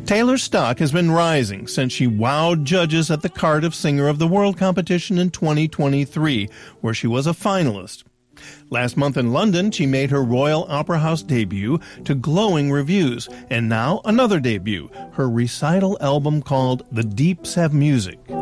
Taylor's stock has been rising since she wowed judges at the Cardiff Singer of the World competition in 2023, where she was a finalist. Last month in London, she made her Royal Opera House debut to glowing reviews, and now another debut, her recital album called The Deeps Have Music.